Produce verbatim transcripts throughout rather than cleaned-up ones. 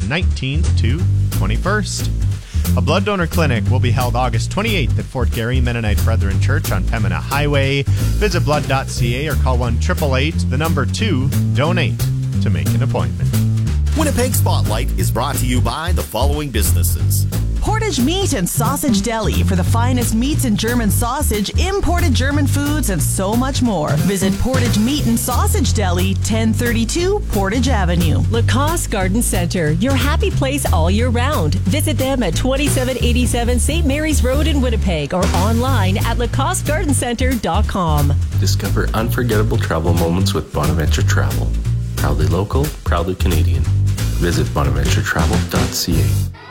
nineteenth to twenty-first. A blood donor clinic will be held August twenty-eighth at Fort Garry Mennonite Brethren Church on Pembina Highway. Visit blood dot c a or call one eight eight eight, the number two, donate to make an appointment. Winnipeg Spotlight is brought to you by the following businesses. Portage Meat and Sausage Deli for the finest meats and German sausage, imported German foods, and so much more. Visit Portage Meat and Sausage Deli, ten thirty-two Portage Avenue. Lacoste Garden Center, your happy place all year round. Visit them at twenty-seven eighty-seven Saint Mary's Road in Winnipeg or online at lacoste garden center dot com. Discover unforgettable travel moments with Bonaventure Travel. Proudly local, proudly Canadian. Visit bonaventure travel dot c a.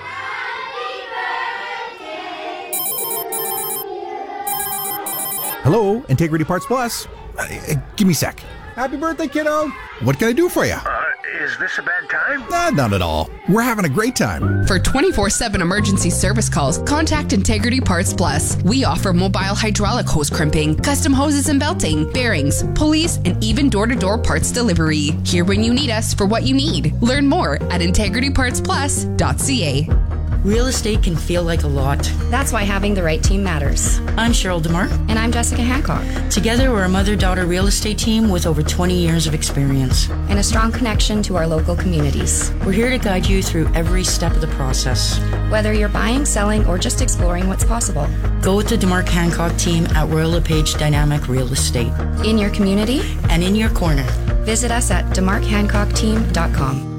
Hello, Integrity Parts Plus. Uh, uh, give me a sec. Happy birthday, kiddo. What can I do for you? Uh, is this a bad time? Uh, not at all. We're having a great time. For twenty-four seven emergency service calls, contact Integrity Parts Plus. We offer mobile hydraulic hose crimping, custom hoses and belting, bearings, pulleys, and even door-to-door parts delivery. Here when you need us for what you need. Learn more at integrity parts plus dot c a. Real estate can feel like a lot. That's why having the right team matters. I'm Cheryl DeMar. And I'm Jessica Hancock. Together, we're a mother-daughter real estate team with over twenty years of experience. And a strong connection to our local communities. We're here to guide you through every step of the process. Whether you're buying, selling, or just exploring what's possible. Go with the DeMar Hancock team at Royal LePage Dynamic Real Estate. In your community. And in your corner. Visit us at demarc hancock team dot com.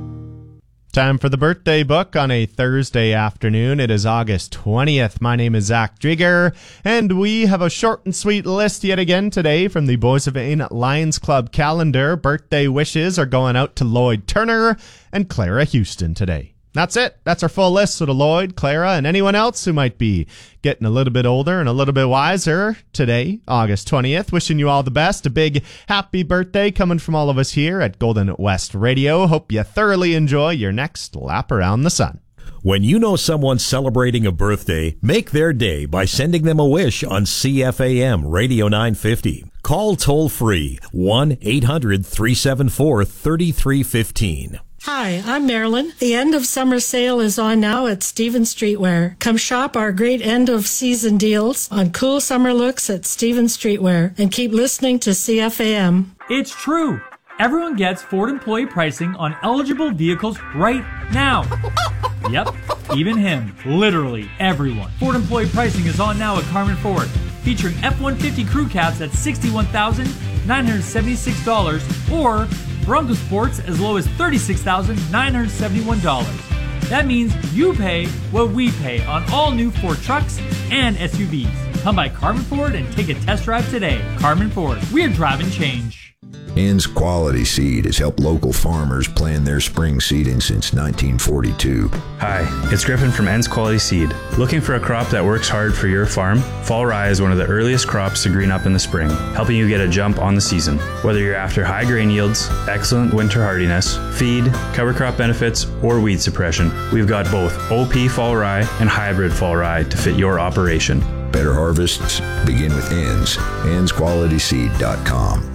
Time for the birthday book on a Thursday afternoon. It is August twentieth. My name is Zach Drieger, and we have a short and sweet list yet again today from the Boissevain Lions Club calendar. Birthday wishes are going out to Lloyd Turner and Clara Houston today. That's it. That's our full list. So to Lloyd, Clara, and anyone else who might be getting a little bit older and a little bit wiser today, August twentieth. Wishing you all the best. A big happy birthday coming from all of us here at Golden West Radio. Hope you thoroughly enjoy your next lap around the sun. When you know someone's celebrating a birthday, make their day by sending them a wish on C F A M Radio nine fifty. Call toll-free one eight hundred three seven four three three one five. Hi, I'm Marilyn. The end of summer sale is on now at Stevens Streetwear. Come shop our great end of season deals on cool summer looks at Stevens Streetwear and keep listening to C F A M. It's true. Everyone gets Ford employee pricing on eligible vehicles right now. Yep, even him. Literally everyone. Ford employee pricing is on now at Carmen Ford, featuring F one fifty crew cabs at sixty-one thousand nine hundred seventy-six dollars or Bronco Sports as low as thirty-six thousand nine hundred seventy-one dollars. That means you pay what we pay on all new Ford trucks and S U Vs. Come by Carmen Ford and take a test drive today. Carmen Ford, we're driving change. Ends Quality Seed has helped local farmers plan their spring seeding since nineteen forty-two. Hi, it's Griffin from Ends Quality Seed. Looking for a crop that works hard for your farm? Fall rye is one of the earliest crops to green up in the spring, helping you get a jump on the season. Whether you're after high grain yields, excellent winter hardiness, feed, cover crop benefits, or weed suppression, we've got both O P fall rye and hybrid fall rye to fit your operation. Better harvests begin with Ends. ends quality seed dot com.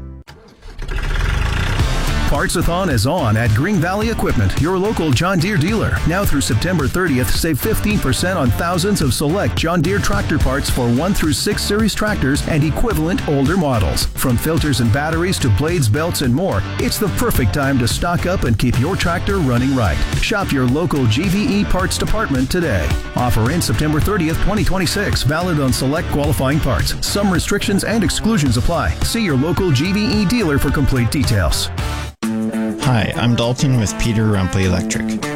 Parts-a-thon is on at Green Valley Equipment, your local John Deere dealer. Now through September thirtieth, save fifteen percent on thousands of select John Deere tractor parts for one through six series tractors and equivalent older models. From filters and batteries to blades, belts, and more, it's the perfect time to stock up and keep your tractor running right. Shop your local G V E parts department today. Offer ends September thirtieth, twenty twenty-six. Valid on select qualifying parts. Some restrictions and exclusions apply. See your local G V E dealer for complete details. Hi, I'm Dalton with Peter Rumpley Electric.